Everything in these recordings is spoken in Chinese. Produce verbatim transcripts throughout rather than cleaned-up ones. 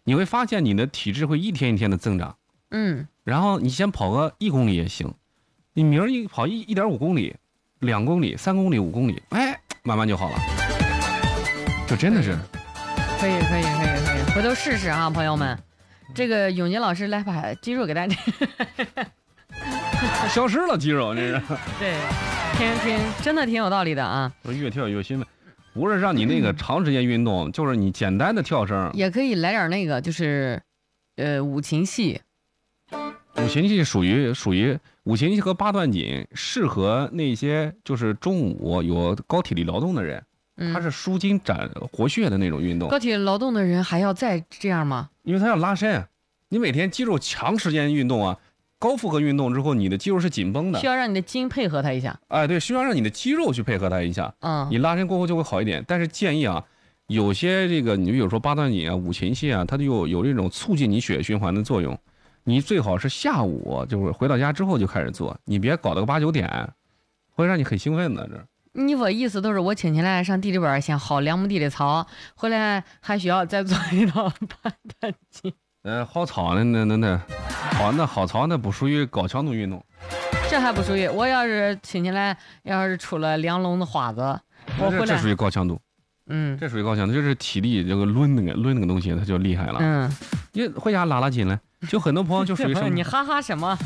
你会发现你的体质会一天一天的增长。 嗯， 然后你先跑个一公里也行，你明儿一跑一一点五公里、两公里、三公里、五公里，哎，慢慢就好了。就真的是， 可以可以可以可以，回头试试啊，朋友们。这个永杰老师来把肌肉给大家。 消失了肌肉，这是。 对，挺挺真的挺有道理的啊。 越跳越兴奋，不是让你那个长时间运动，嗯、就是你简单的跳绳， 也可以来点那个，就是呃五禽戏。 五禽戏属于属于五禽戏和八段锦，适合那些就是中午有高体力劳动的人， 嗯、 它是舒筋展活血的那种运动。 高体力劳动的人还要再这样吗？ 因为它要拉伸，你每天肌肉长时间运动啊，高负荷运动之后，你的肌肉是紧绷的， 需要让你的筋配合它一下。 哎，对，需要让你的肌肉去配合它一下。 嗯， 你拉伸过后就会好一点。但是建议啊，有些这个你比如说八段锦啊、五禽戏啊，它就有有这种促进你血液循环的作用。你最好是下午就是回到家之后就开始做，你别搞到个八九点，会让你很兴奋的。这你我意思都是我请起来上地里边先薅两亩地的草，回来还需要再做一道八段锦。 呃，薅草呢，那那那，好，那薅草那不属于高强度运动， 这还不属于。我要是请起来，要是出了两笼子花子，我回来这属于高强度。 嗯， 这属于高强度，就是体力这个抡那个抡那个东西，它就厉害了。 嗯， 你回家拉拉筋了。就很多朋友就属于什么？ 你哈哈什么？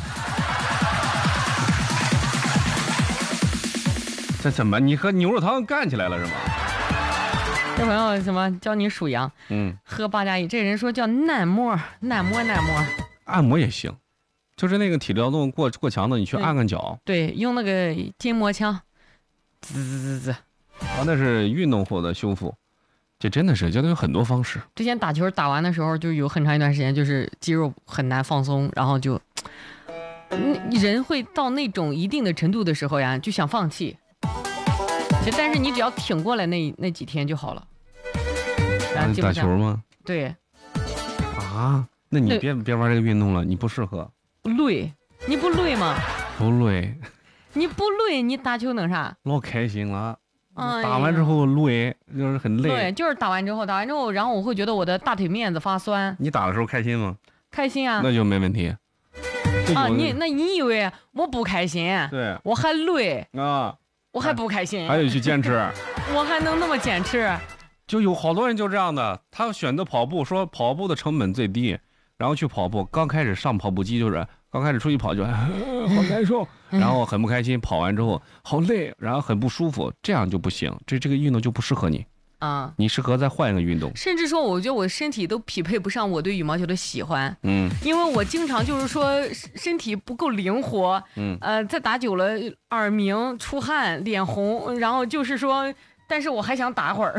这怎么？你和牛肉汤干起来了是吗？ 这朋友什么教你数羊？ 嗯， 喝八加一。这人说叫按摩，按摩，按摩。 按摩也行，就是那个体力劳动过过强的，你去按按脚。 对，用那个筋膜枪，滋滋滋滋。 啊，那是运动后的修复。这真的是，这都有很多方式。 之前打球打完的时候，就有很长一段时间，就是肌肉很难放松，然后就，人会到那种一定的程度的时候呀，就想放弃。但是你只要挺过来那那几天就好了。 啊、你打球吗？ 对。 啊，那你别别玩这个运动了，你不适合。 累，你不累吗？ 不累。 你不累，你打球能啥？ 老开心了。 哎、 打完之后累，就是很累。 对，就是打完之后，打完之后，然后我会觉得我的大腿面子发酸。 你打的时候开心吗？ 开心啊。 那就没问题。 啊，你那你以为我不开心？ 对， 我还累啊， 我还不开心， 还得去坚持。 我还能那么坚持？ 就有好多人就这样的，他选择跑步，说跑步的成本最低，然后去跑步。刚开始上跑步机就是刚开始出去跑就、哎、好难受，然后很不开心，跑完之后好累，然后很不舒服，这样就不行，这这个运动就不适合你啊， 你适合再换一个运动。 甚至说，我觉得我身体都匹配不上我对羽毛球的喜欢， 嗯， 因为我经常就是说身体不够灵活， 嗯， 呃，再打久了耳鸣、出汗、脸红，然后就是说。但是我还想打会儿，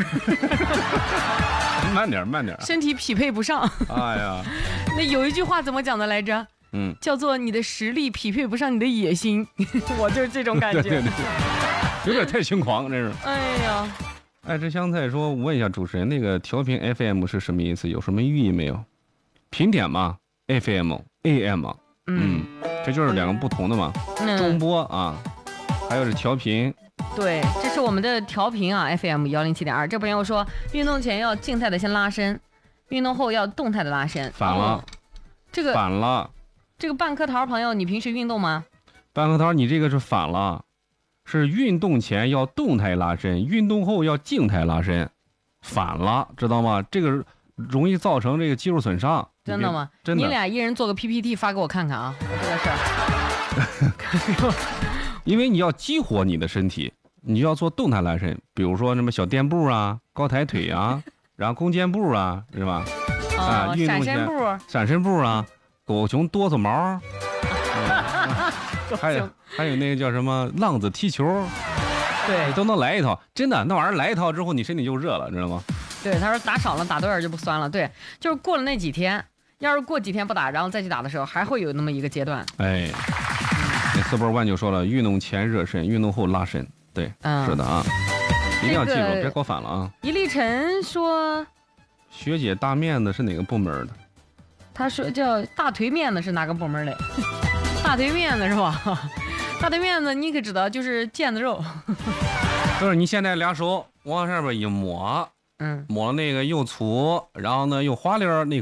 慢点慢点， 身体匹配不上。 哎呀， 那有一句话怎么讲的来着？ 嗯， 叫做你的实力匹配不上你的野心。我就是这种感觉， 对对对，有点太轻狂，这是。 哎呀， 爱吃香菜说，问一下主持人，那个调频 F M 是什么意思？有什么寓意没有？频点嘛 ，F M、A M， 嗯，这就是两个不同的嘛， 嗯、 中波啊，还有是调频。 对，这是我们的调频啊 ，F M 幺零七点二。这朋友说，运动前要静态的先拉伸，运动后要动态的拉伸。 反了， 哦、这个反了。 这个半颗桃朋友，你平时运动吗？ 半颗桃，你这个是反了，是运动前要动态拉伸，运动后要静态拉伸，反了，知道吗？这个容易造成这个肌肉损伤。 真的吗？ 真的。 你俩一人做个 P P T 发给我看看啊，这个事儿。 因为你要激活你的身体，你就要做动态拉伸，比如说什么小垫步啊、高抬腿啊，然后弓箭步啊，是吧？ 哦、 啊，运动前闪身步、 闪身步啊，狗熊哆嗦毛，嗯、还有还有那个叫什么浪子踢球， 对， 都能来一套。真的，那玩意儿来一套之后，你身体就热了，知道吗？ 对，他说打少了，打多点就不酸了。对，就是过了那几天，要是过几天不打，然后再去打的时候，还会有那么一个阶段。 哎。那四波万就说了，运动前热身，运动后拉伸。对，嗯、是的啊，一定要记住，这个、别搞反了啊。 一粒尘说， 学姐大面子是哪个部门的？ 他说叫大腿面子是哪个部门的？大腿面子是吧？大腿面子你可知道，就是腱子肉。 就是你现在俩手往上边一抹， 嗯， 抹那个又粗，然后呢又滑溜那。